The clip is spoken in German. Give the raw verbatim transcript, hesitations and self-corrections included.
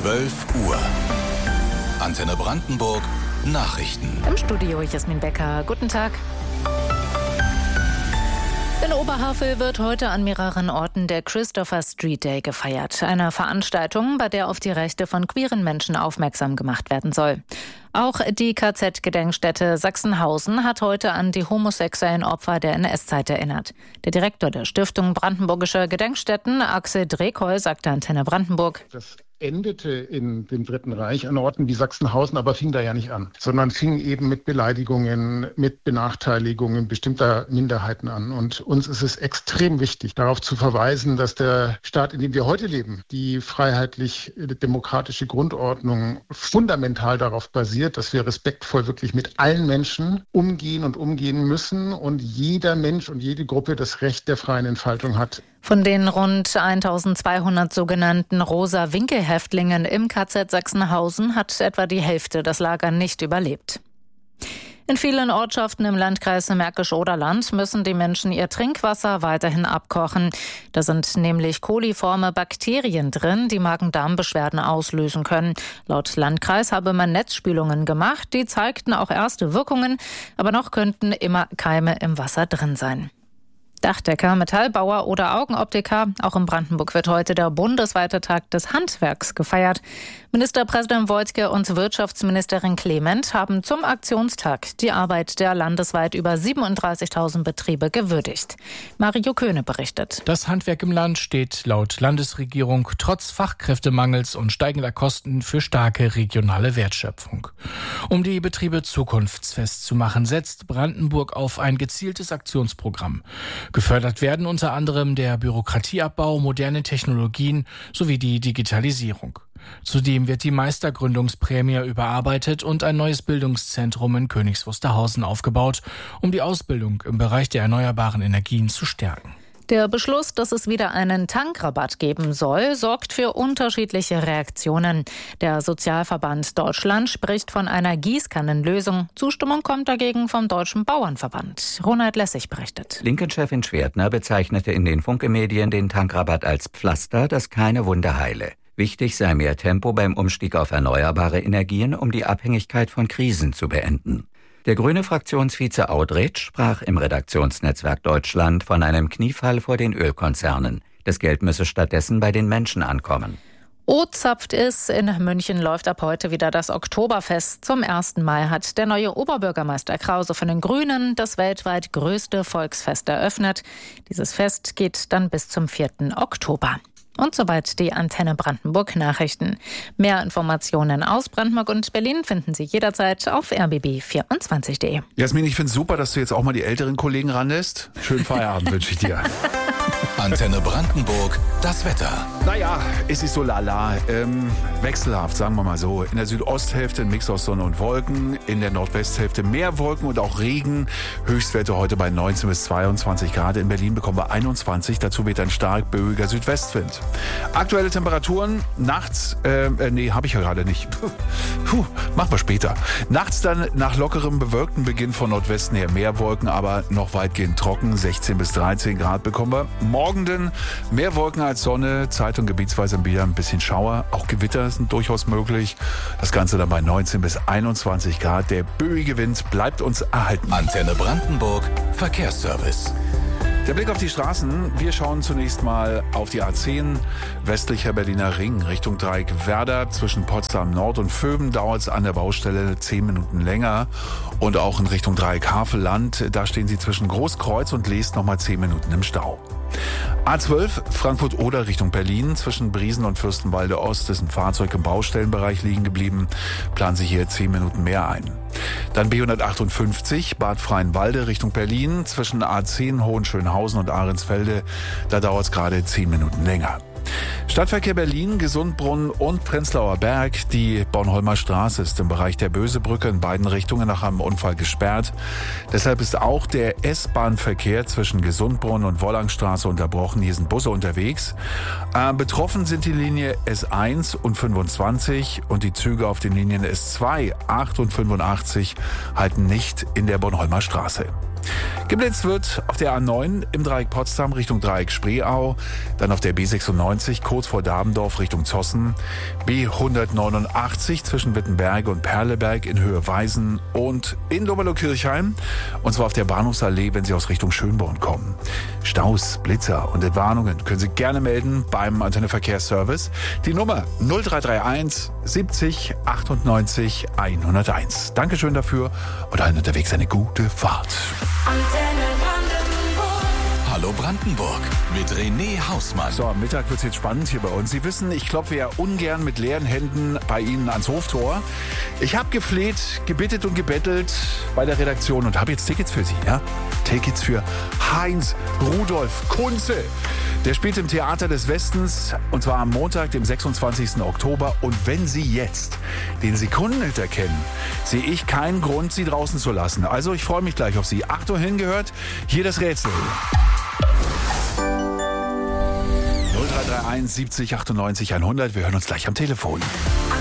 zwölf Uhr. Antenne Brandenburg Nachrichten. Im Studio Jasmin Becker. Guten Tag. In Oberhavel wird heute an mehreren Orten der Christopher Street Day gefeiert. Eine Veranstaltung, bei der auf die Rechte von queeren Menschen aufmerksam gemacht werden soll. Auch die K Z-Gedenkstätte Sachsenhausen hat heute an die homosexuellen Opfer der N S-Zeit erinnert. Der Direktor der Stiftung Brandenburgische Gedenkstätten, Axel Drekoll, sagte Antenne Brandenburg: Das endete in dem Dritten Reich an Orten wie Sachsenhausen, aber fing da ja nicht an, sondern fing eben mit Beleidigungen, mit Benachteiligungen bestimmter Minderheiten an. Und uns ist es extrem wichtig, darauf zu verweisen, dass der Staat, in dem wir heute leben, die freiheitlich-demokratische Grundordnung fundamental darauf basiert, dass wir respektvoll wirklich mit allen Menschen umgehen und umgehen müssen und jeder Mensch und jede Gruppe das Recht der freien Entfaltung hat. Von den rund eintausendzweihundert sogenannten Rosa-Winkel-Häftlingen im K Z Sachsenhausen hat etwa die Hälfte das Lager nicht überlebt. In vielen Ortschaften im Landkreis Märkisch-Oderland müssen die Menschen ihr Trinkwasser weiterhin abkochen. Da sind nämlich koliforme Bakterien drin, die Magen-Darm-Beschwerden auslösen können. Laut Landkreis habe man Netzspülungen gemacht, die zeigten auch erste Wirkungen, aber noch könnten immer Keime im Wasser drin sein. Dachdecker, Metallbauer oder Augenoptiker. Auch in Brandenburg wird heute der bundesweite Tag des Handwerks gefeiert. Ministerpräsident Woidke und Wirtschaftsministerin Clement haben zum Aktionstag die Arbeit der landesweit über siebenunddreißigtausend Betriebe gewürdigt. Mario Köhne berichtet. Das Handwerk im Land steht laut Landesregierung trotz Fachkräftemangels und steigender Kosten für starke regionale Wertschöpfung. Um die Betriebe zukunftsfest zu machen, setzt Brandenburg auf ein gezieltes Aktionsprogramm. Gefördert werden unter anderem der Bürokratieabbau, moderne Technologien sowie die Digitalisierung. Zudem wird die Meistergründungsprämie überarbeitet und ein neues Bildungszentrum in Königs Wusterhausen aufgebaut, um die Ausbildung im Bereich der erneuerbaren Energien zu stärken. Der Beschluss, dass es wieder einen Tankrabatt geben soll, sorgt für unterschiedliche Reaktionen. Der Sozialverband Deutschland spricht von einer Gießkannenlösung. Zustimmung kommt dagegen vom Deutschen Bauernverband. Ronald Lessig berichtet. Linken-Chefin Schwertner bezeichnete in den Funke-Medien den Tankrabatt als Pflaster, das keine Wunde heile. Wichtig sei mehr Tempo beim Umstieg auf erneuerbare Energien, um die Abhängigkeit von Krisen zu beenden. Der grüne Fraktionsvize Audretsch sprach im Redaktionsnetzwerk Deutschland von einem Kniefall vor den Ölkonzernen. Das Geld müsse stattdessen bei den Menschen ankommen. O zapft es. In München läuft ab heute wieder das Oktoberfest. Zum ersten Mal hat der neue Oberbürgermeister Krause von den Grünen das weltweit größte Volksfest eröffnet. Dieses Fest geht dann bis zum vierten Oktober. Und soweit die Antenne Brandenburg Nachrichten. Mehr Informationen aus Brandenburg und Berlin finden Sie jederzeit auf r b b vierundzwanzig punkt de. Jasmin, ich finde es super, dass du jetzt auch mal die älteren Kollegen ranlässt. Schönen Feierabend wünsche ich dir. Antenne Brandenburg, das Wetter. Naja, es ist so lala. Ähm, wechselhaft, sagen wir mal so. In der Südosthälfte ein Mix aus Sonne und Wolken. In der Nordwesthälfte mehr Wolken und auch Regen. Höchstwerte heute bei neunzehn bis zweiundzwanzig Grad. In Berlin bekommen wir einundzwanzig. Dazu weht ein stark böiger Südwestwind. Aktuelle Temperaturen nachts, äh, nee, habe ich ja gerade nicht. Puh, machen wir später. Nachts dann nach lockerem bewölkten Beginn von Nordwesten her mehr Wolken, aber noch weitgehend trocken. sechzehn bis dreizehn Grad bekommen wir. Morgen dann mehr Wolken als Sonne, Zeit- und gebietsweise wieder ein bisschen Schauer. Auch Gewitter sind durchaus möglich. Das Ganze dann bei neunzehn bis einundzwanzig Grad. Der böige Wind bleibt uns erhalten. Antenne Brandenburg, Verkehrsservice. Der Blick auf die Straßen. Wir schauen zunächst mal auf die A zehn, westlicher Berliner Ring, Richtung Dreieck Werder. Zwischen Potsdam Nord und Vöben dauert es an der Baustelle zehn Minuten länger. Und auch in Richtung Dreieck Havelland, da stehen Sie zwischen Großkreuz und Leest nochmal zehn Minuten im Stau. A zwölf, Frankfurt-Oder Richtung Berlin. Zwischen Briesen und Fürstenwalde Ost ist ein Fahrzeug im Baustellenbereich liegen geblieben. Planen Sie hier zehn Minuten mehr ein. Dann B hundertachtundfünfzig, Bad Freienwalde Richtung Berlin. Zwischen A zehn, Hohenschönhausen und Ahrensfelde. Da dauert es gerade zehn Minuten länger. Stadtverkehr Berlin, Gesundbrunnen und Prenzlauer Berg. Die Bornholmer Straße ist im Bereich der Bösebrücke in beiden Richtungen nach einem Unfall gesperrt. Deshalb ist auch der S-Bahn-Verkehr zwischen Gesundbrunnen und Wollangstraße unterbrochen. Hier sind Busse unterwegs. Äh, betroffen sind die Linie S eins und fünfundzwanzig und die Züge auf den Linien S zwei, acht und fünfundachtzig halten nicht in der Bornholmer Straße. Geblitzt wird auf der A neun im Dreieck Potsdam Richtung Dreieck Spreeau, dann auf der B sechsundneunzig kurz vor Dabendorf Richtung Zossen, B hundertneunundachtzig zwischen Wittenberge und Perleberg in Höhe Weisen und in Doberlo-Kirchheim, und zwar auf der Bahnhofsallee, wenn Sie aus Richtung Schönborn kommen. Staus, Blitzer und Entwarnungen können Sie gerne melden beim Antenne Verkehrsservice. Die Nummer null drei drei eins siebzig achtundneunzig hunderteins. Dankeschön dafür und allen unterwegs eine gute Fahrt. Antenne Brandenburg. Hallo Brandenburg mit René Hausmann. So, am Mittag wird es jetzt spannend hier bei uns. Sie wissen, ich klopfe ja ungern mit leeren Händen bei Ihnen ans Hoftor. Ich habe gefleht, gebittet und gebettelt bei der Redaktion und habe jetzt Tickets für Sie. Ja? Tickets für Heinz Rudolf Kunze. Der spielt im Theater des Westens und zwar am Montag, dem sechsundzwanzigsten Oktober. Und wenn Sie jetzt den Sekundenhit erkennen, sehe ich keinen Grund, Sie draußen zu lassen. Also ich freue mich gleich auf Sie. Achtung, hingehört, hier das Rätsel. null drei drei eins siebzig achtundneunzig hundert. Wir hören uns gleich am Telefon.